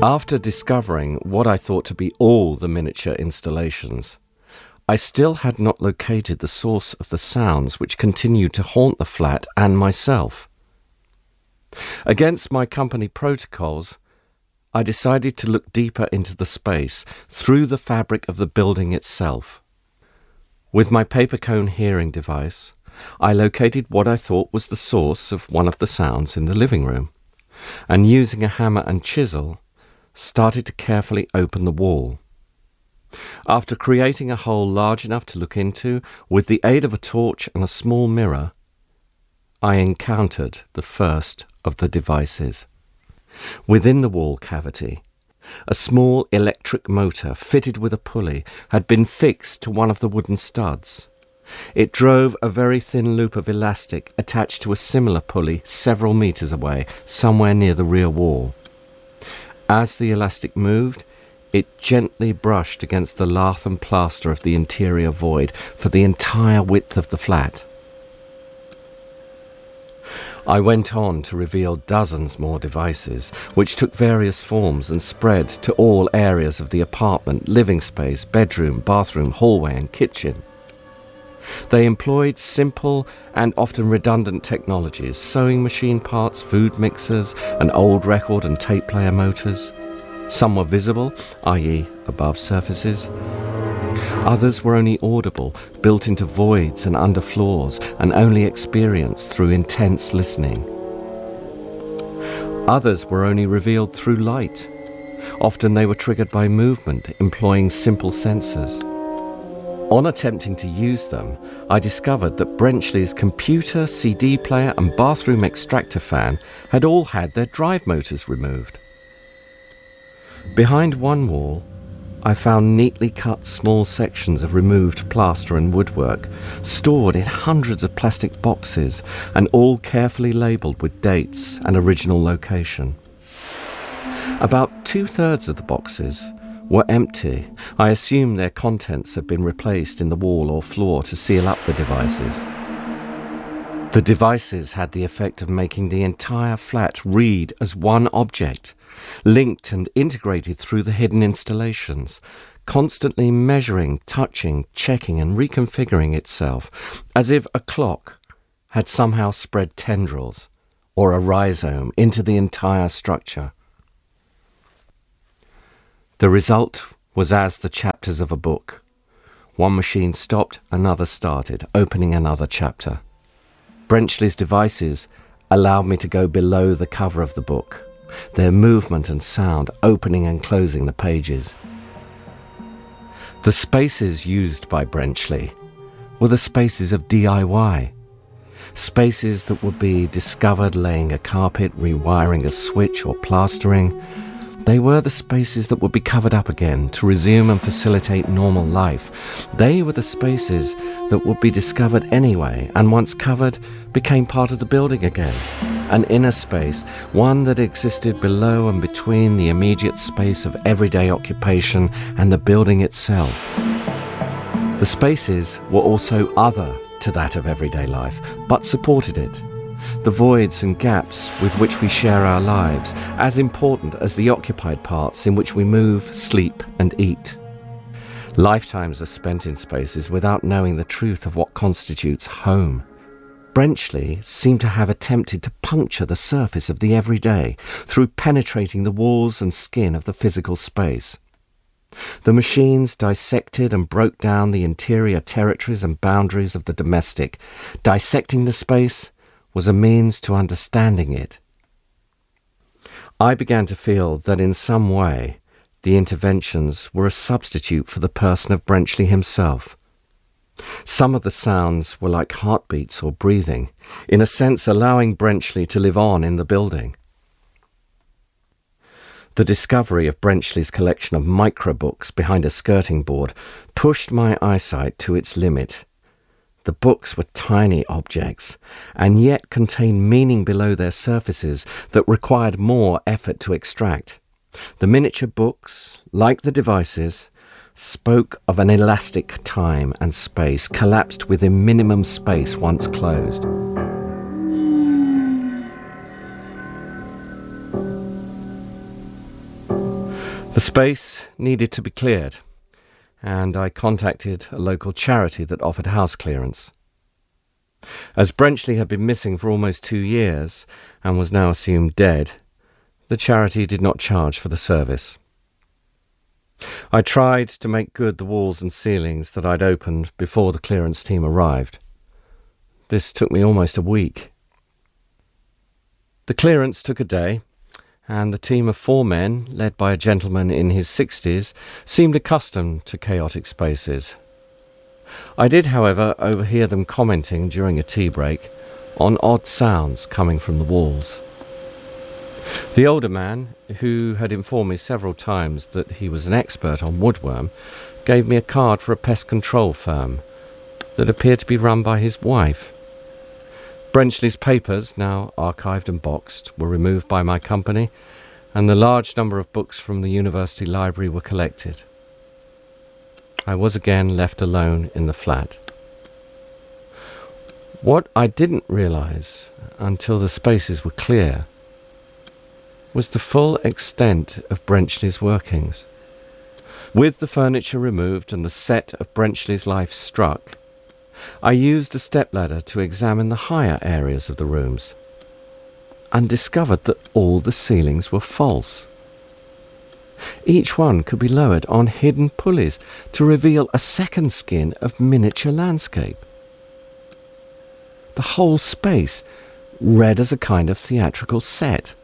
After discovering what I thought to be all the miniature installations, I still had not located the source of the sounds which continued to haunt the flat and myself. Against my company protocols, I decided to look deeper into the space through the fabric of the building itself. With my paper cone hearing device, I located what I thought was the source of one of the sounds in the living room, and using a hammer and chisel, started to carefully open the wall. After creating a hole large enough to look into, with the aid of a torch and a small mirror, I encountered the first of the devices. Within the wall cavity, a small electric motor fitted with a pulley had been fixed to one of the wooden studs. It drove a very thin loop of elastic attached to a similar pulley several meters away, somewhere near the rear wall. As the elastic moved, it gently brushed against the lath and plaster of the interior void for the entire width of the flat. I went on to reveal dozens more devices, which took various forms and spread to all areas of the apartment, living space, bedroom, bathroom, hallway and kitchen. They employed simple and often redundant technologies, sewing machine parts, food mixers, and old record and tape player motors. Some were visible, i.e. above surfaces. Others were only audible, built into voids and under floors, and only experienced through intense listening. Others were only revealed through light. Often they were triggered by movement, employing simple sensors. On attempting to use them, I discovered that Brenchley's computer, CD player and bathroom extractor fan had all had their drive motors removed. Behind one wall, I found neatly cut small sections of removed plaster and woodwork, stored in hundreds of plastic boxes and all carefully labelled with dates and original location. About 2/3 of the boxes were empty. I assume their contents had been replaced in the wall or floor to seal up the devices. The devices had the effect of making the entire flat read as one object, linked and integrated through the hidden installations, constantly measuring, touching, checking and reconfiguring itself, as if a clock had somehow spread tendrils or a rhizome into the entire structure. The result was as the chapters of a book. One machine stopped, another started, opening another chapter. Brenchley's devices allowed me to go below the cover of the book, their movement and sound opening and closing the pages. The spaces used by Brenchley were the spaces of DIY, spaces that would be discovered laying a carpet, rewiring a switch or plastering. They were the spaces that would be covered up again to resume and facilitate normal life. They were the spaces that would be discovered anyway, and once covered, became part of the building again. An inner space, one that existed below and between the immediate space of everyday occupation and the building itself. The spaces were also other to that of everyday life, but supported it. The voids and gaps with which we share our lives, as important as the occupied parts in which we move, sleep and eat. Lifetimes are spent in spaces without knowing the truth of what constitutes home. Brenchley seemed to have attempted to puncture the surface of the everyday through penetrating the walls and skin of the physical space. The machines dissected and broke down the interior territories and boundaries of the domestic. Dissecting the space was a means to understanding it. I began to feel that in some way the interventions were a substitute for the person of Brenchley himself. Some of the sounds were like heartbeats or breathing, in a sense allowing Brenchley to live on in the building. The discovery of Brenchley's collection of microbooks behind a skirting board pushed my eyesight to its limit. The books were tiny objects, and yet contained meaning below their surfaces that required more effort to extract. The miniature books, like the devices, spoke of an elastic time and space collapsed within minimum space once closed. The space needed to be cleared, and I contacted a local charity that offered house clearance. As Brenchley had been missing for almost 2 years and was now assumed dead, the charity did not charge for the service. I tried to make good the walls and ceilings that I'd opened before the clearance team arrived. This took me almost a week. The clearance took a day, and the team of 4 men, led by a gentleman in his 60s, seemed accustomed to chaotic spaces. I did, however, overhear them commenting during a tea break on odd sounds coming from the walls. The older man, who had informed me several times that he was an expert on woodworm, gave me a card for a pest control firm that appeared to be run by his wife. Brenchley's papers, now archived and boxed, were removed by my company, and the large number of books from the university library were collected. I was again left alone in the flat. What I didn't realise until the spaces were clear was the full extent of Brenchley's workings. With the furniture removed and the set of Brenchley's life struck, I used a stepladder to examine the higher areas of the rooms and discovered that all the ceilings were false. Each one could be lowered on hidden pulleys to reveal a second skin of miniature landscape. The whole space read as a kind of theatrical set.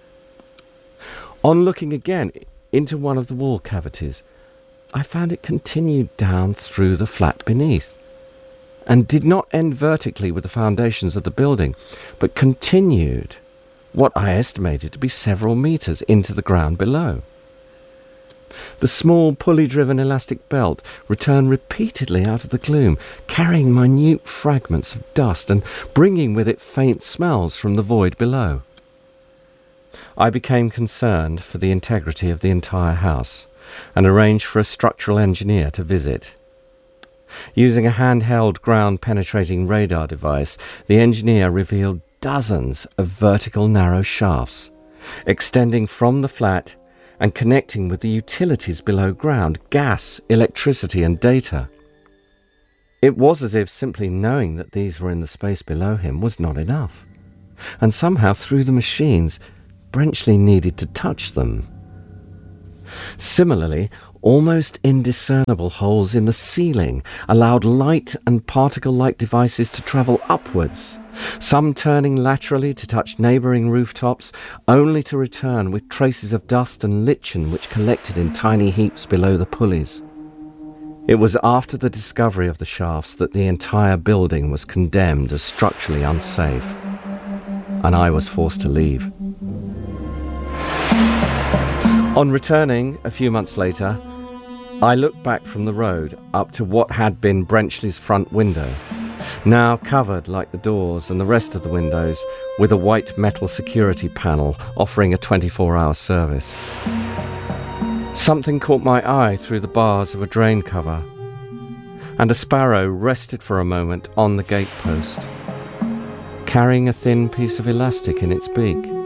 On looking again into one of the wall cavities, I found it continued down through the flat beneath, and did not end vertically with the foundations of the building, but continued what I estimated to be several meters into the ground below. The small pulley-driven elastic belt returned repeatedly out of the gloom, carrying minute fragments of dust and bringing with it faint smells from the void below. I became concerned for the integrity of the entire house and arranged for a structural engineer to visit. Using a handheld ground-penetrating radar device, the engineer revealed dozens of vertical narrow shafts, extending from the flat and connecting with the utilities below ground, gas, electricity and data. It was as if simply knowing that these were in the space below him was not enough, and somehow through the machines, Brenchley needed to touch them. Similarly, almost indiscernible holes in the ceiling allowed light and particle-like devices to travel upwards, some turning laterally to touch neighbouring rooftops, only to return with traces of dust and lichen which collected in tiny heaps below the pulleys. It was after the discovery of the shafts that the entire building was condemned as structurally unsafe, and I was forced to leave. On returning a few months later, I looked back from the road up to what had been Brenchley's front window, now covered like the doors and the rest of the windows with a white metal security panel offering a 24-hour service. Something caught my eye through the bars of a drain cover, and a sparrow rested for a moment on the gatepost, carrying a thin piece of elastic in its beak.